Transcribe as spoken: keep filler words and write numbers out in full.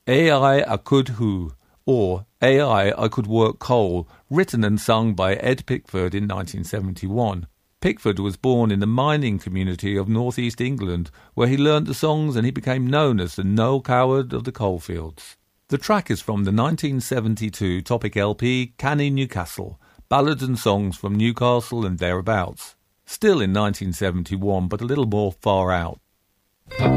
Ai I Could Who, or Ai I Could Work Coal, written and sung by Ed Pickford in nineteen seventy-one. Pickford was born in the mining community of northeast England, where he learnt the songs and he became known as the Noel Coward of the coalfields. The track is from the nineteen seventy-two Topic L P Canny Newcastle, ballads and songs from Newcastle and thereabouts. Still in nineteen seventy-one, but a little more far out.